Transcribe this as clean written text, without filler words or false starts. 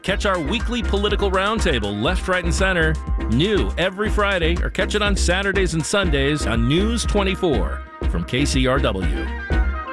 Catch our weekly political roundtable, Left, Right, and Center, new every Friday, or catch it on Saturdays and Sundays on News 24 from KCRW.